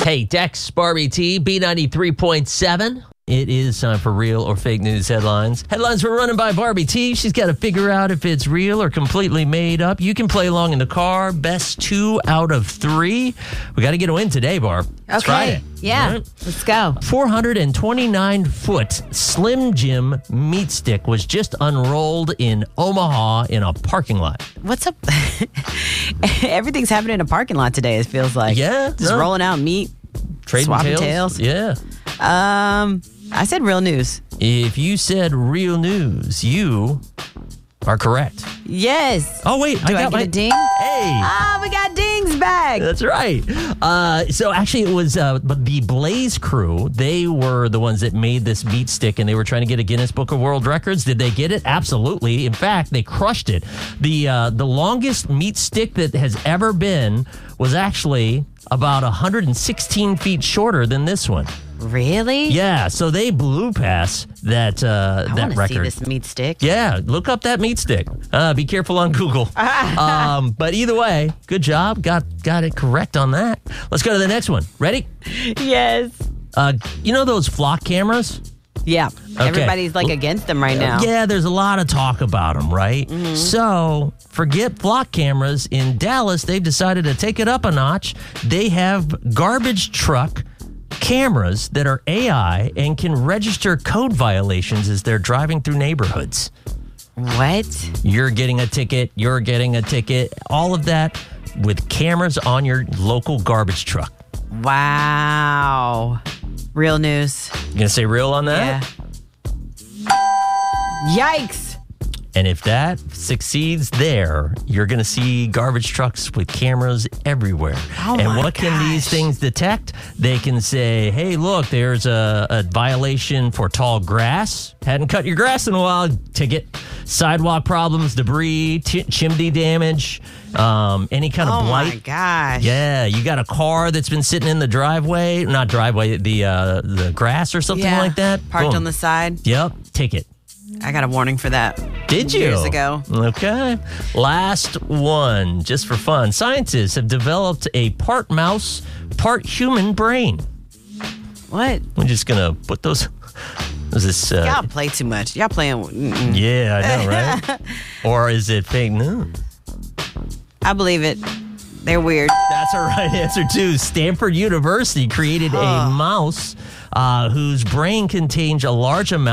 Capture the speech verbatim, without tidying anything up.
Hey, Dex, Barbie T, B ninety-three point seven. It is time for real or fake news headlines. Headlines were running by Barbie T. She's got to figure out if it's real or completely made up. You can play along in the car. Best two out of three. We got to get a win today, Barb. It's Okay. Friday. Yeah. Right. Let's go. four hundred twenty-nine foot Slim Jim meat stick was just unrolled in Omaha in a parking lot. What's up? Everything's happening in a parking lot today, it feels like. Yeah, Just no. rolling out meat. Trading Swapping tails? tails. Yeah. Um, I said real news. If you said real news, you are correct. Yes. Oh, wait. Do I, got get my... a ding? Hey. Ah, we got dings back. That's right. Uh, so actually, it was uh, but the Blaze crew. They were the ones that made this meat stick, and they were trying to get a Guinness Book of World Records. Did they get it? Absolutely. In fact, they crushed it. The uh, the longest meat stick that has ever been was actually about one hundred sixteen feet shorter than this one. Really? Yeah. So they blew past that uh, I that want to see record. this meat stick. Yeah, look up that meat stick. Uh, be careful on Google. um, but either way, good job. Got got it correct on that. Let's go to the next one. Ready? Yes. Uh, you know those flock cameras? Yeah. Okay. Everybody's like against them right now. Yeah, there's a lot of talk about them, right? Mm-hmm. So forget flock cameras. In Dallas, they've decided to take it up a notch. They have garbage truck cameras that are A I and can register code violations as they're driving through neighborhoods. What? You're getting a ticket. You're getting a ticket. All of that with cameras on your local garbage truck. Wow. Real news. You gonna say real on that? Yeah. Yikes. And if that succeeds there, you're gonna see garbage trucks with cameras everywhere. Oh and my what can these gosh. things detect? They can say, hey, look, there's a, a violation for tall grass. Hadn't cut your grass in a while. Ticket. Sidewalk problems, debris, t- chimney damage, um, any kind of Oh blight. my gosh. Yeah, you got a car that's been sitting in the driveway, not driveway, the uh, the grass or something Yeah. like that. Parked Boom. on the side. Yep, ticket. I got a warning for that. Did you? Years ago. Okay. Last one, just for fun. Scientists have developed a part mouse, part human brain. What? I'm just gonna put those. Is this? Uh, Y'all play too much. Y'all playing. Mm-mm. yeah, I know, right? Or is it fake news? I believe it. They're weird. That's our right answer, too. Stanford University created a mouse uh, whose brain contains a large amount